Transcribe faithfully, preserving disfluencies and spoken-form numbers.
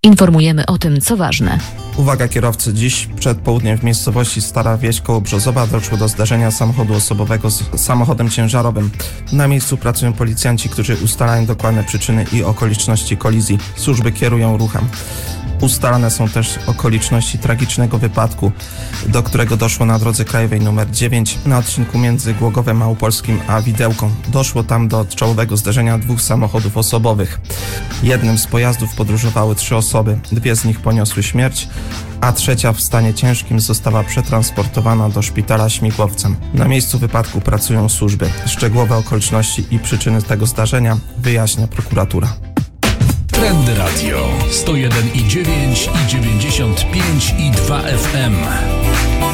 Informujemy o tym, co ważne. Uwaga kierowcy, dziś przed południem w miejscowości Stara Wieś koło Brzozowa doszło do zdarzenia samochodu osobowego z samochodem ciężarowym. Na miejscu pracują policjanci, którzy ustalają dokładne przyczyny i okoliczności kolizji. Służby kierują ruchem. Ustalane są też okoliczności tragicznego wypadku, do którego doszło na drodze krajowej nr dziewięć na odcinku między Głogowem Małopolskim a Widełką. Doszło tam do czołowego zderzenia dwóch samochodów osobowych. Jednym z pojazdów podróżowały trzy osoby, dwie z nich poniosły śmierć, a trzecia w stanie ciężkim została przetransportowana do szpitala Śmigłowcem. Na miejscu wypadku pracują służby. Szczegółowe okoliczności i przyczyny tego zdarzenia wyjaśnia prokuratura. Trendy Radio sto jeden i dziewięć i dziewięćdziesiąt pięć i dwa F M.